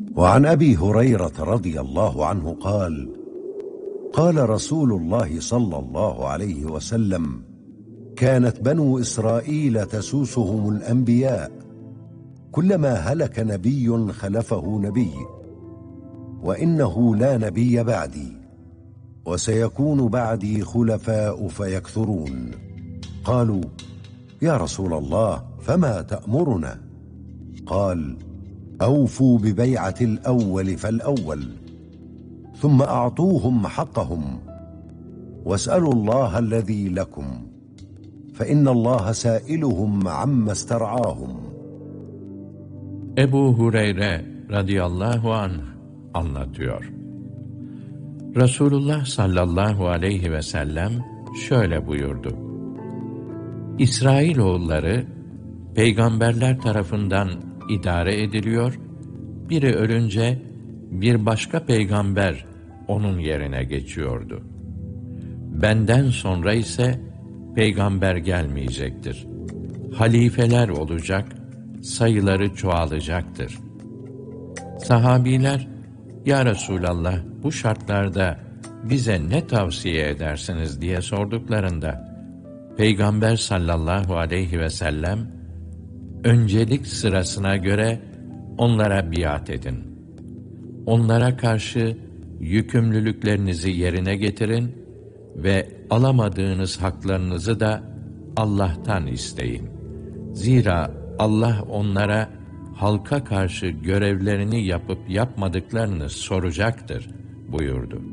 وعن أبي هريرة رضي الله عنه قال: قال رسول الله صلى الله عليه وسلم: كانت بنو إسرائيل تسوسهم الأنبياء، كلما هلك نبي خلفه نبي، وإنه لا نبي بعدي، وسيكون بعدي خلفاء فيكثرون. قالوا: يا رسول الله فما تأمرنا؟ قال: أوفوا ببيعة الأول فالأول، ثم أعطوهم حقهم، واسألوا الله الذي لكم، فإن الله سائلهم عما استرعاهم. Ebu Hureyre radıyallahu anh anlatıyor. Resulullah sallallahu aleyhi ve sellem şöyle buyurdu: İsrailoğulları peygamberler tarafından idare ediliyor, biri ölünce bir başka peygamber onun yerine geçiyordu. Benden sonra ise peygamber gelmeyecektir. Halifeler olacak, sayıları çoğalacaktır. Sahabiler, "Ya Resulallah, bu şartlarda bize ne tavsiye edersiniz?" diye sorduklarında, Peygamber sallallahu aleyhi ve sellem, öncelik sırasına göre onlara biat edin. Onlara karşı yükümlülüklerinizi yerine getirin ve alamadığınız haklarınızı da Allah'tan isteyin. Zira Allah onlara halka karşı görevlerini yapıp yapmadıklarını soracaktır buyurdu.